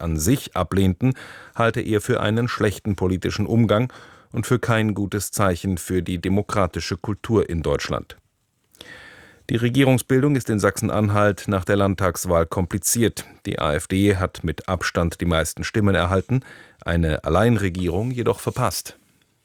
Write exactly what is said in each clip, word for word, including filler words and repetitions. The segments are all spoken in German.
an sich ablehnten, halte er für einen schlechten politischen Umgang und für kein gutes Zeichen für die demokratische Kultur in Deutschland. Die Regierungsbildung ist in Sachsen-Anhalt nach der Landtagswahl kompliziert. Die AfD hat mit Abstand die meisten Stimmen erhalten, eine Alleinregierung jedoch verpasst.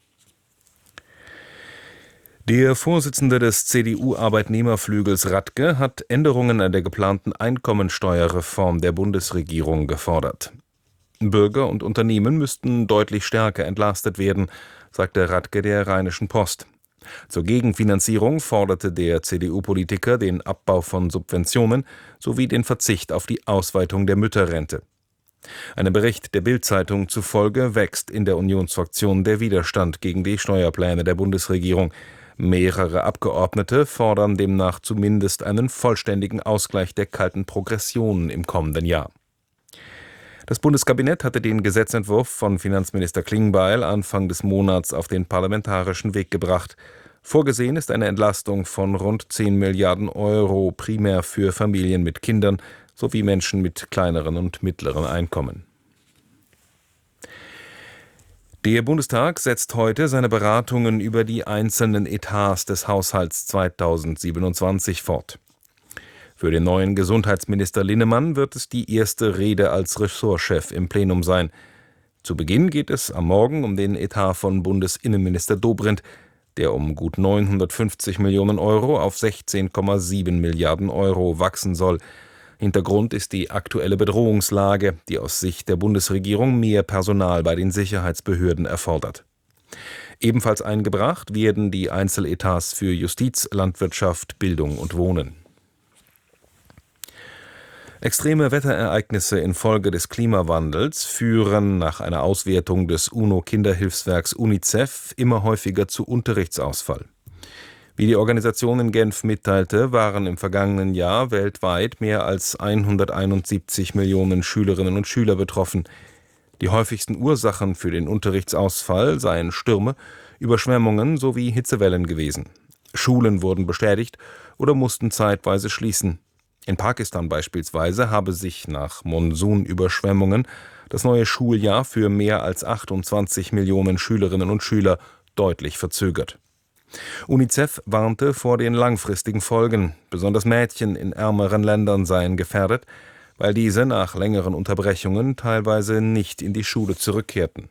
Der Vorsitzende des C D U-Arbeitnehmerflügels Radke hat Änderungen an der geplanten Einkommensteuerreform der Bundesregierung gefordert. Bürger und Unternehmen müssten deutlich stärker entlastet werden, sagte Radke der Rheinischen Post. Zur Gegenfinanzierung forderte der C D U-Politiker den Abbau von Subventionen sowie den Verzicht auf die Ausweitung der Mütterrente. Einem Bericht der Bild-Zeitung zufolge wächst in der Unionsfraktion der Widerstand gegen die Steuerpläne der Bundesregierung. Mehrere Abgeordnete fordern demnach zumindest einen vollständigen Ausgleich der kalten Progressionen im kommenden Jahr. Das Bundeskabinett hatte den Gesetzentwurf von Finanzminister Klingbeil Anfang des Monats auf den parlamentarischen Weg gebracht. Vorgesehen ist eine Entlastung von rund zehn Milliarden Euro, primär für Familien mit Kindern sowie Menschen mit kleineren und mittleren Einkommen. Der Bundestag setzt heute seine Beratungen über die einzelnen Etats des Haushalts zweitausendsiebenundzwanzig fort. Für den neuen Gesundheitsminister Linnemann wird es die erste Rede als Ressortchef im Plenum sein. Zu Beginn geht es am Morgen um den Etat von Bundesinnenminister Dobrindt, der um gut neunhundertfünfzig Millionen Euro auf sechzehn Komma sieben Milliarden Euro wachsen soll. Hintergrund ist die aktuelle Bedrohungslage, die aus Sicht der Bundesregierung mehr Personal bei den Sicherheitsbehörden erfordert. Ebenfalls eingebracht werden die Einzeletats für Justiz, Landwirtschaft, Bildung und Wohnen. Extreme Wetterereignisse infolge des Klimawandels führen nach einer Auswertung des UNO-Kinderhilfswerks UNICEF immer häufiger zu Unterrichtsausfall. Wie die Organisation in Genf mitteilte, waren im vergangenen Jahr weltweit mehr als hunderteinundsiebzig Millionen Schülerinnen und Schüler betroffen. Die häufigsten Ursachen für den Unterrichtsausfall seien Stürme, Überschwemmungen sowie Hitzewellen gewesen. Schulen wurden beschädigt oder mussten zeitweise schließen. In Pakistan beispielsweise habe sich nach Monsunüberschwemmungen das neue Schuljahr für mehr als achtundzwanzig Millionen Schülerinnen und Schüler deutlich verzögert. UNICEF warnte vor den langfristigen Folgen. Besonders Mädchen in ärmeren Ländern seien gefährdet, weil diese nach längeren Unterbrechungen teilweise nicht in die Schule zurückkehrten.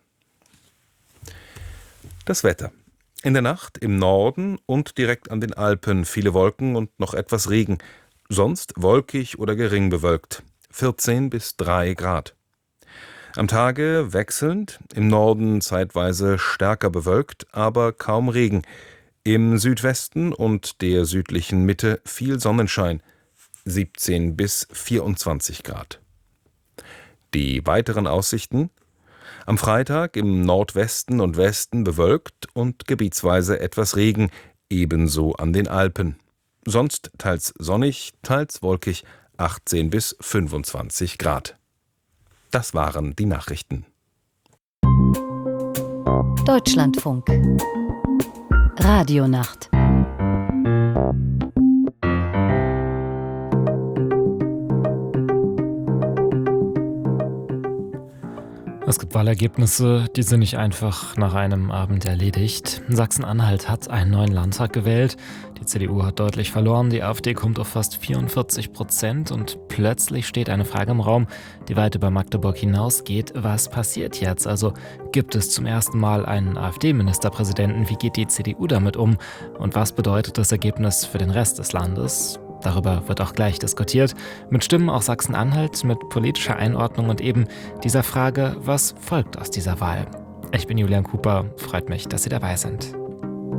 Das Wetter. In der Nacht im Norden und direkt an den Alpen viele Wolken und noch etwas Regen. Sonst wolkig oder gering bewölkt, vierzehn bis drei Grad. Am Tage wechselnd, im Norden zeitweise stärker bewölkt, aber kaum Regen. Im Südwesten und der südlichen Mitte viel Sonnenschein, siebzehn bis vierundzwanzig Grad. Die weiteren Aussichten: Am Freitag im Nordwesten und Westen bewölkt und gebietsweise etwas Regen, ebenso an den Alpen. Sonst teils sonnig, teils wolkig, achtzehn bis fünfundzwanzig Grad. Das waren die Nachrichten. Deutschlandfunk Radionacht. Es gibt Wahlergebnisse, die sind nicht einfach nach einem Abend erledigt. Sachsen-Anhalt hat einen neuen Landtag gewählt. Die C D U hat deutlich verloren, die AfD kommt auf fast vierundvierzig Prozent und plötzlich steht eine Frage im Raum, die weit über Magdeburg hinausgeht. Was passiert jetzt? Also gibt es zum ersten Mal einen AfD-Ministerpräsidenten? Wie geht die C D U damit um? Und was bedeutet das Ergebnis für den Rest des Landes? Darüber wird auch gleich diskutiert, mit Stimmen aus Sachsen-Anhalt, mit politischer Einordnung und eben dieser Frage, was folgt aus dieser Wahl. Ich bin Julian Cooper, freut mich, dass Sie dabei sind.